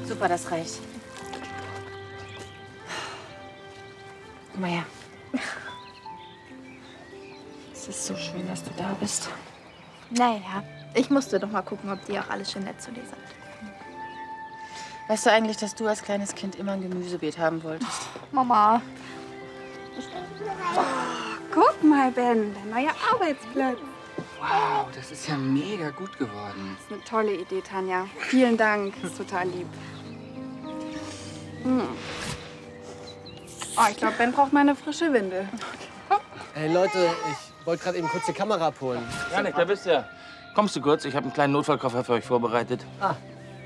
Super, das reicht. Komm mal her. Es ist so schön, dass du da bist. Naja, ich musste doch mal gucken, ob die auch alles schön nett zu dir sind. Weißt du eigentlich, dass du als kleines Kind immer ein Gemüsebeet haben wolltest? Mama. Oh, guck mal, Ben, dein neuer Arbeitsplatz. Wow, das ist ja mega gut geworden. Das ist eine tolle Idee, Tanja. Vielen Dank, das ist total lieb. Oh, ich glaube, Ben braucht mal eine frische Windel. Hey Leute, ich wollte gerade eben kurz die Kamera abholen. Janik, da bist du ja. Kommst du kurz? Ich habe einen kleinen Notfallkoffer für euch vorbereitet. Ah.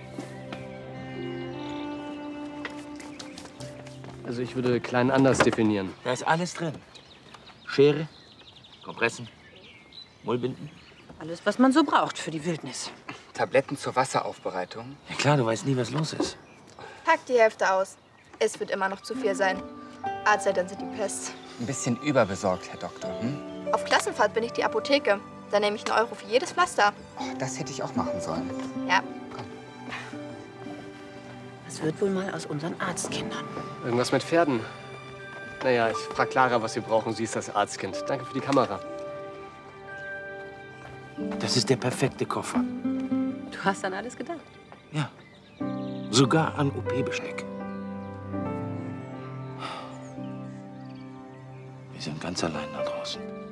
Also ich würde klein anders definieren. Da ist alles drin. Schere, Kompressen, Mullbinden. Alles, was man so braucht für die Wildnis. Tabletten zur Wasseraufbereitung. Ja klar, du weißt nie, was los ist. Pack die Hälfte aus. Es wird immer noch zu viel sein. Arztzeiten sind die Pest. Ein bisschen überbesorgt, Herr Doktor. Hm? Auf Klassenfahrt bin ich die Apotheke. Da nehme ich 1 Euro für jedes Pflaster. Oh, das hätte ich auch machen sollen. Ja. Das wird wohl mal aus unseren Arztkindern. Irgendwas mit Pferden. Naja, ich frage Clara, was wir brauchen. Sie ist das Arztkind. Danke für die Kamera. Das ist der perfekte Koffer. Du hast an alles gedacht. Ja. Sogar an OP-Besteck. Wir sind ganz allein da draußen.